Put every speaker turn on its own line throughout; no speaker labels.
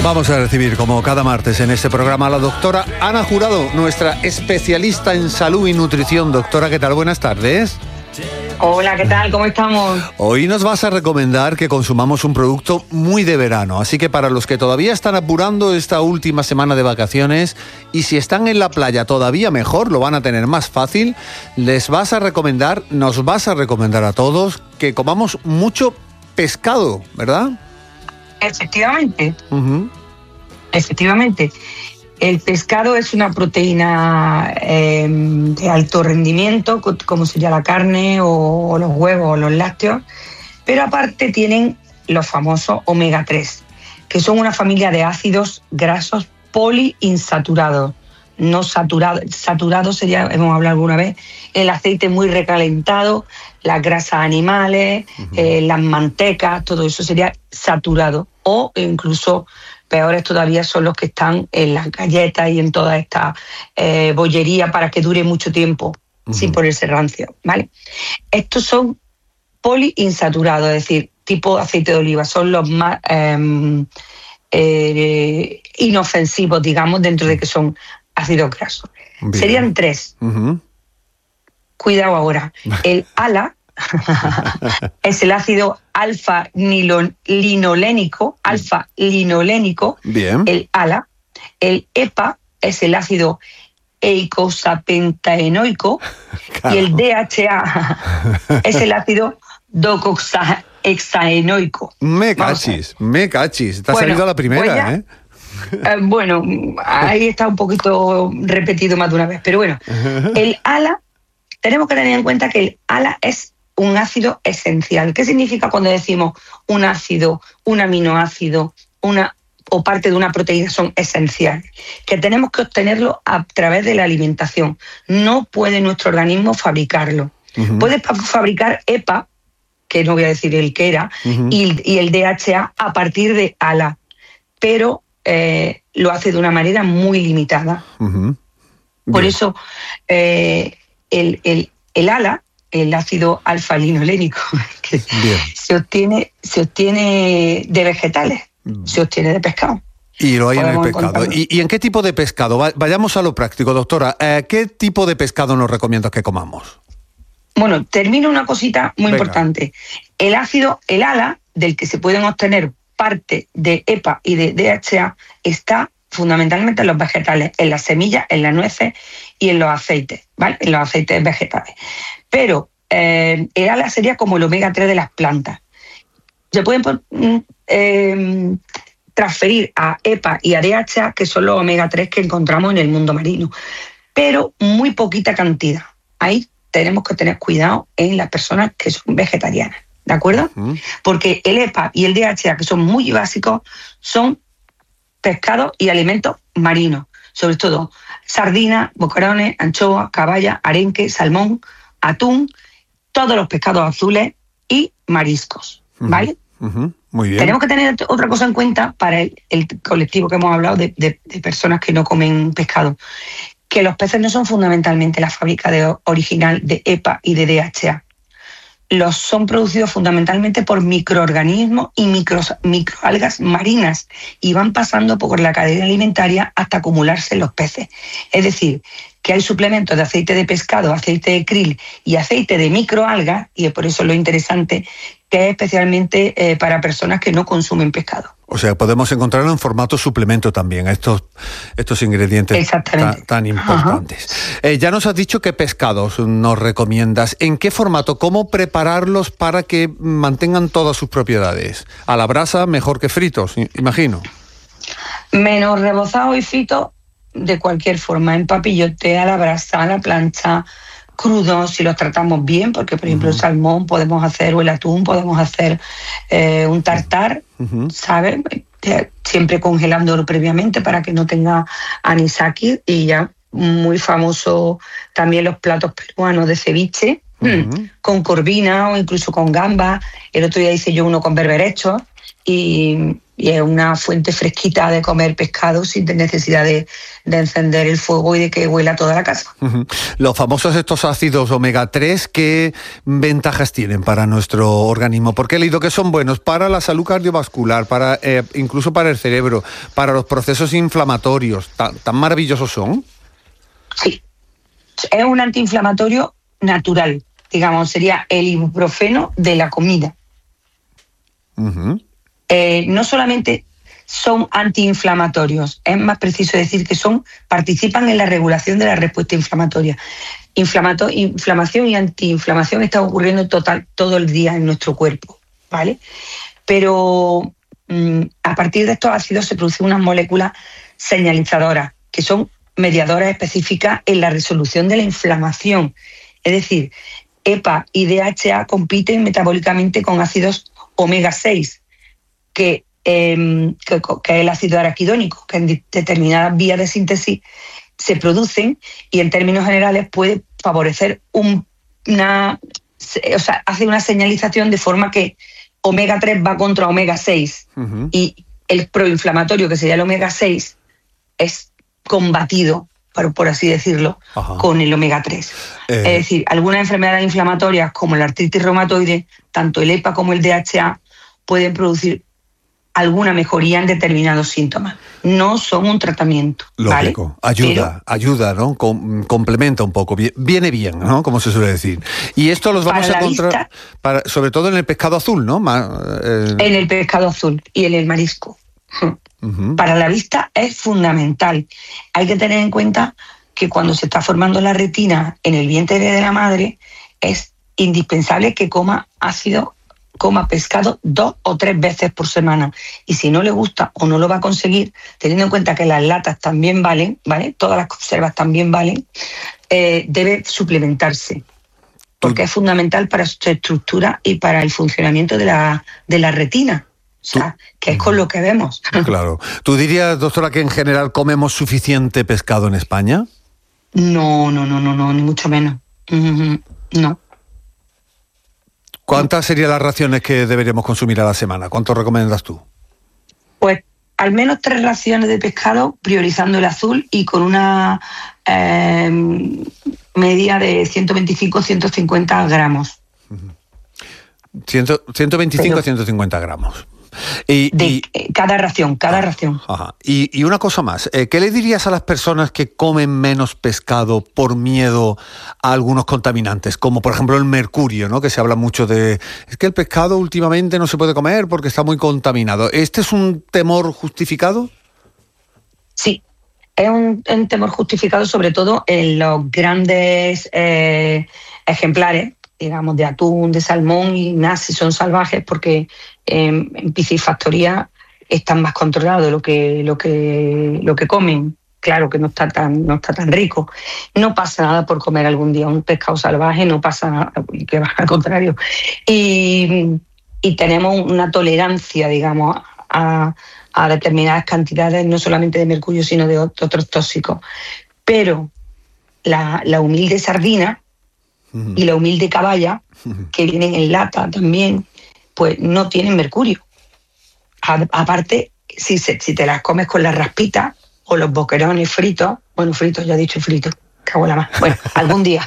Vamos a recibir, como cada martes en este programa, a la doctora Ana Jurado, nuestra especialista en salud y nutrición. Doctora, ¿qué tal? Buenas tardes.
Hola, ¿qué tal? ¿Cómo estamos?
Hoy nos vas a recomendar que consumamos un producto muy de verano, así que para los que todavía están apurando esta última semana de vacaciones, y si están en la playa todavía mejor, lo van a tener más fácil, nos vas a recomendar a todos que comamos mucho pescado, ¿verdad?
Efectivamente. Efectivamente. El pescado es una proteína de alto rendimiento, como sería la carne o los huevos o los lácteos, pero aparte tienen los famosos omega 3, que son una familia de ácidos grasos poliinsaturados. No saturados. Saturados sería, hemos hablado alguna vez, el aceite muy recalentado, las grasas animales, las mantecas, todo eso sería saturado. O incluso peores todavía son los que están en las galletas y en toda esta bollería para que dure mucho tiempo sin ponerse rancio, ¿vale? Estos son poliinsaturados, es decir, tipo aceite de oliva, son los más inofensivos, digamos, dentro de que son ácidos grasos. Bien. Serían 3. Cuidado ahora. El ALA es el ácido alfa-linolénico.
Bien.
El ALA. El EPA es el ácido eicosapentaenoico. Y el DHA es el ácido docohexaenoico.
Me cachis. Te ha salido a la primera, ¿eh?
Bueno, ahí está un poquito repetido más de una vez, pero bueno. El ALA, tenemos que tener en cuenta que el ALA es un ácido esencial. ¿Qué significa cuando decimos un ácido, un aminoácido, o parte de una proteína son esenciales? Que tenemos que obtenerlo a través de la alimentación. No puede nuestro organismo fabricarlo. Puede fabricar EPA, que no voy a decir el que era, y el DHA a partir de ALA, pero lo hace de una manera muy limitada. Por eso el ALA, el ácido alfa-linolénico, que se obtiene de vegetales, se obtiene de pescado.
Y lo hay en el pescado. ¿Y en qué tipo de pescado? Vayamos a lo práctico, doctora. ¿Qué tipo de pescado nos recomiendas que comamos?
Bueno, termino una cosita muy importante. El ALA, del que se pueden obtener parte de EPA y de DHA, está fundamentalmente en los vegetales, en las semillas, en las nueces y en los aceites, ¿vale? En los aceites vegetales. Pero el ALA sería como el omega 3 de las plantas. Se pueden transferir a EPA y a DHA, que son los omega 3 que encontramos en el mundo marino, pero muy poquita cantidad. Ahí tenemos que tener cuidado en las personas que son vegetarianas, ¿de acuerdo? Porque el EPA y el DHA, que son muy básicos, son pescados y alimentos marinos, sobre todo sardinas, boquerones, anchoas, caballa, arenque, salmón, atún, todos los pescados azules y mariscos, ¿vale?
Muy bien.
Tenemos que tener otra cosa en cuenta para el colectivo que hemos hablado de personas que no comen pescado, que los peces no son fundamentalmente la fábrica original de EPA y de DHA. Los son producidos fundamentalmente por microorganismos y microalgas marinas y van pasando por la cadena alimentaria hasta acumularse en los peces. Es decir, que hay suplementos de aceite de pescado, aceite de krill y aceite de microalgas, y es por eso lo interesante, que es especialmente para personas que no consumen pescado.
O sea, podemos encontrarlo en formato suplemento también, estos ingredientes tan importantes. Ya nos has dicho qué pescados nos recomiendas. ¿En qué formato? ¿Cómo prepararlos para que mantengan todas sus propiedades? A la brasa mejor que fritos, imagino.
Menos rebozado y frito de cualquier forma, en papillote, a la brasa, a la plancha, crudos si los tratamos bien, porque por ejemplo el salmón podemos hacer, o el atún podemos hacer un tartar, ¿sabes? Siempre congelándolo previamente para que no tenga anisakis, y ya muy famoso también los platos peruanos de ceviche, con corvina o incluso con gamba. El otro día hice yo uno con berberechos, y es una fuente fresquita de comer pescado sin necesidad de encender el fuego y de que huela toda la casa.
Uh-huh. Los famosos estos ácidos omega 3, ¿qué ventajas tienen para nuestro organismo? Porque he leído que son buenos para la salud cardiovascular, para incluso para el cerebro, para los procesos inflamatorios. ¿Tan maravillosos son?
Sí, es un antiinflamatorio natural, digamos, sería el ibuprofeno de la comida.
Uh-huh.
No solamente son antiinflamatorios, es más preciso decir que participan en la regulación de la respuesta inflamatoria. Inflamación y antiinflamación está ocurriendo todo el día en nuestro cuerpo, ¿vale? Pero a partir de estos ácidos se producen unas moléculas señalizadoras, que son mediadoras específicas en la resolución de la inflamación. Es decir, EPA y DHA compiten metabólicamente con ácidos omega 6, que es el ácido araquidónico, que en determinadas vías de síntesis se producen y en términos generales puede favorecer hace una señalización de forma que omega 3 va contra omega 6 uh-huh. Y el proinflamatorio, que sería el omega 6, es combatido, por así decirlo, ajá. Con el omega 3. Es decir, algunas enfermedades inflamatorias como la artritis reumatoide, tanto el EPA como el DHA pueden producir alguna mejoría en determinados síntomas. No son un tratamiento.
Lógico. ¿Vale? Ayuda, ¿no? Complementa un poco. Viene bien, ¿no? Como se suele decir. Y esto los vamos a encontrar sobre todo en el pescado azul, ¿no?
En el pescado azul y en el marisco. Uh-huh. Para la vista es fundamental. Hay que tener en cuenta que cuando se está formando la retina en el vientre de la madre, es indispensable que coma pescado 2 o 3 veces por semana. Y si no le gusta o no lo va a conseguir, teniendo en cuenta que las latas también valen, ¿vale? Todas las conservas también valen, debe suplementarse. Porque es fundamental para su estructura y para el funcionamiento de la retina. O sea, que es con lo que vemos.
Claro. ¿Tú dirías, doctora, que en general comemos suficiente pescado en España?
No, ni mucho menos. No.
¿Cuántas serían las raciones que deberíamos consumir a la semana? ¿Cuánto recomiendas tú?
Pues al menos 3 raciones de pescado, priorizando el azul y con una media de 125-150 gramos.
125 a 150 gramos.
Cada ración.
Ajá. Y una cosa más, ¿qué le dirías a las personas que comen menos pescado por miedo a algunos contaminantes, como por ejemplo el mercurio, ¿no? Que se habla mucho es que el pescado últimamente no se puede comer porque está muy contaminado. ¿Este es un temor justificado?
Sí, es un temor justificado sobre todo en los grandes ejemplares, digamos, de atún, de salmón y más si son salvajes, porque en piscifactoría están más controlados lo que comen. Claro que no está tan rico. No pasa nada por comer algún día un pescado salvaje, no pasa nada, que va al contrario. Y tenemos una tolerancia, digamos, a determinadas cantidades, no solamente de mercurio, sino de otros tóxicos. Pero la humilde sardina y la humilde caballa, que vienen en lata también, pues no tienen mercurio. Aparte, si te las comes con las raspitas o los boquerones fritos, ya he dicho fritos, cago en la más. Bueno, algún día.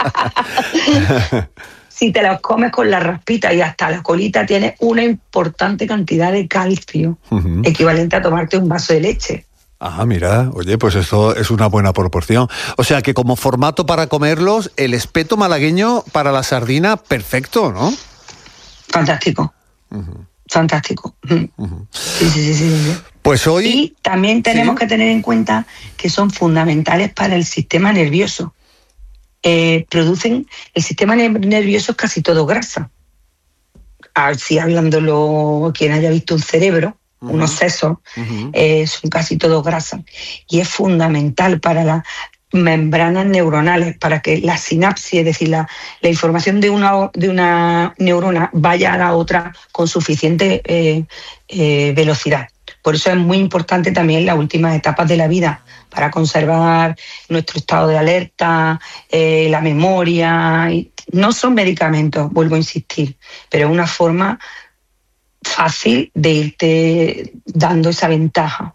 Si te los comes con las raspitas y hasta la colita, tienes una importante cantidad de calcio, equivalente a tomarte un vaso de leche.
Ah, mira, oye, pues esto es una buena proporción. O sea que como formato para comerlos, el espeto malagueño para la sardina, perfecto, ¿no?
Fantástico. Fantástico. Sí.
Pues hoy...
Y también tenemos que tener en cuenta que son fundamentales para el sistema nervioso. El sistema nervioso es casi todo grasa. Así hablándolo, quien haya visto un cerebro, unos sesos, son casi todo grasa. Y es fundamental para las membranas neuronales, para que la sinapsis, es decir, la información de una neurona vaya a la otra con suficiente velocidad. Por eso es muy importante también las últimas etapas de la vida, para conservar nuestro estado de alerta, la memoria. No son medicamentos, vuelvo a insistir, pero es una forma fácil de irte dando esa ventaja.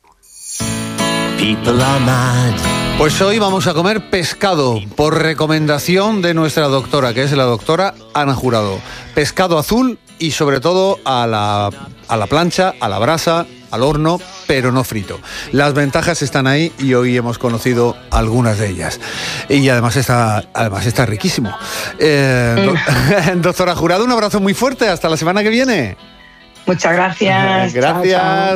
Pues hoy vamos a comer pescado por recomendación de nuestra doctora, que es la doctora Ana Jurado. Pescado azul y sobre todo a la plancha, a la brasa, al horno, pero no frito. Las ventajas están ahí y hoy hemos conocido algunas de ellas. Y además está riquísimo. Doctora Jurado, un abrazo muy fuerte. Hasta la semana que viene.
Muchas gracias.
Gracias.
Chao, chao.